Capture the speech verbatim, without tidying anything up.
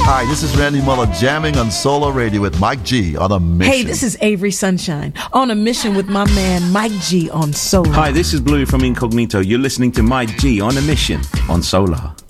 Hi, this is Randy Muller jamming on Solar Radio with Mike G on a mission. Hey, this is Avery Sunshine on a mission with my man Mike G on Solar. Hi, this is Bluey from Incognito. You're listening to Mike G on a mission on Solar.